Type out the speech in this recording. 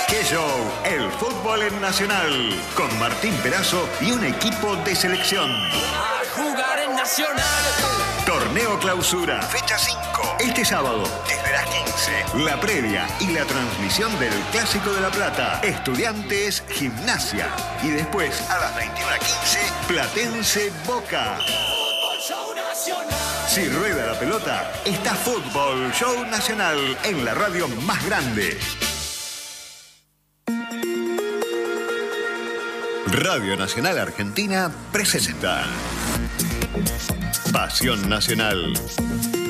¡Qué show! El fútbol en Nacional. Con Martín Perazo y un equipo de selección. A jugar en Nacional. Torneo Clausura, fecha 5. Este sábado, desde las 15. La previa y la transmisión del Clásico de La Plata. Estudiantes, Gimnasia. Y después, a las 21:15, Platense Boca. Si rueda la pelota, está Fútbol Show Nacional en la radio más grande. Radio Nacional Argentina presenta Pasión Nacional.